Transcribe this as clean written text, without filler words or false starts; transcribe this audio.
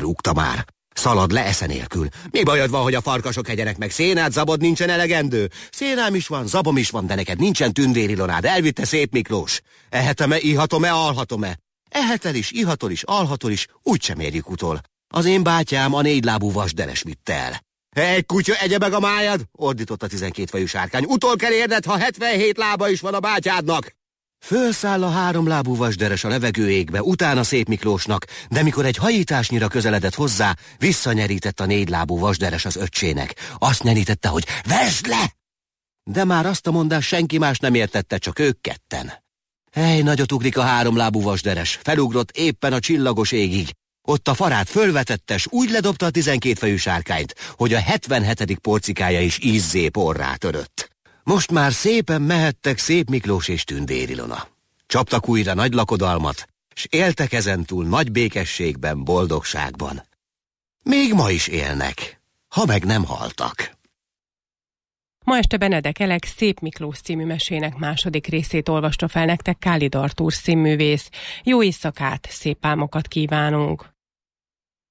rúgta már. Szalad le esze nélkül. Mi bajod van, hogy a farkasok egyenek meg? Szénád, zabod nincsen elegendő? Szénám is van, zabom is van, de neked nincsen tündérilonád. Elvitte Szép Miklós. Ehetem-e, ihatom-e, alhatom-e? Ehetel is, ihatol is, alhatol is, úgysem érjük utol. Az én bátyám, a 4 lábú vasderes vitte el. Egy kutya, egye meg a májad! Ordított a 12 fejú sárkány. Utol kell érned, ha 77 lába is van a bátyádnak! Fölszáll a 3 lábú vasderes a levegő égbe, utána Szép Miklósnak, de mikor egy hajításnyira közeledett hozzá, visszanyerített a 4 lábú vasderes az öccsének. Azt nyerítette, hogy vesd le! De már azt a mondást senki más nem értette, csak ők ketten. Nagyot ugrik a 3 lábú vasderes, felugrott éppen a csillagos égig. Ott a farát fölvetette, s úgy ledobta a 12 fejű sárkányt, hogy a 77. porcikája is ízzé porrá törött. Most már szépen mehettek Szép Miklós és Tündérilona. Csaptak újra nagy lakodalmat, s éltek ezentúl nagy békességben, boldogságban. Még ma is élnek, ha meg nem haltak. Ma este Benedek Elek Szép Miklós című mesének második részét olvasta fel nektek Kálid Artúr színművész. Jó éjszakát, szép álmokat kívánunk!